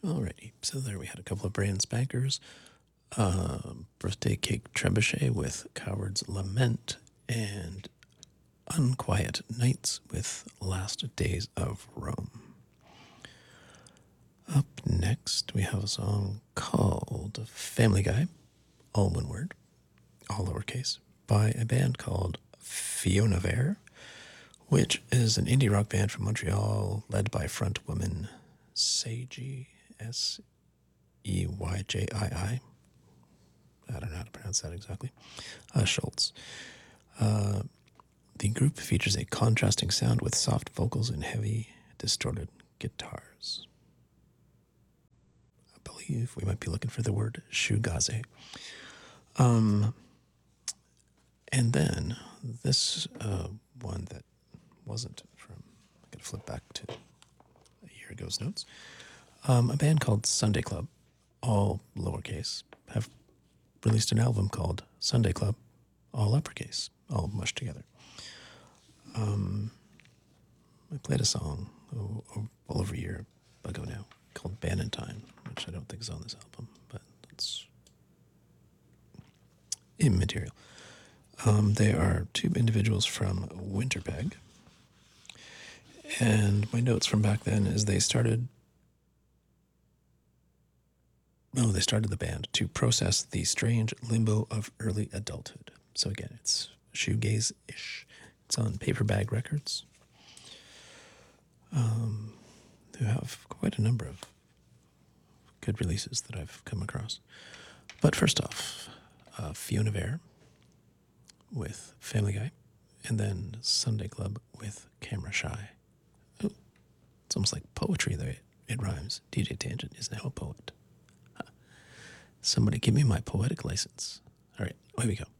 Alrighty, so there we had a couple of brand spankers. Birthday Cake Trebuchet with Coward's Lament, and Unquiet Nights with Last Days of Rome. Up next, we have a song called Family Guy, all one word, all lowercase, by a band called Fiona Vare, which is an indie rock band from Montreal led by frontwoman Seiji, Seyjii. I don't know how to pronounce that exactly. Schultz. The group features a contrasting sound with soft vocals and heavy, distorted guitars. I believe we might be looking for the word shoegaze. And then this one that wasn't from, I gotta flip back to a year ago's notes. A band called Sunday Club, all lowercase, have released an album called Sunday Club, all uppercase, all mushed together. I played a song well over a year ago now called Bannentine, which I don't think is on this album, but it's immaterial. They are two individuals from Winterpeg, and my notes from back then is they started the band to process the strange limbo of early adulthood. So again, it's shoegaze-ish. It's on Paper Bag Records, who have quite a number of good releases that I've come across. But first off, Fiona Vare with Family Guy, and then Sunday Club with Camera Shy. Ooh, it's almost like poetry there. It rhymes. DJ Tangent is now a poet. Somebody give me my poetic license. All right, away we go.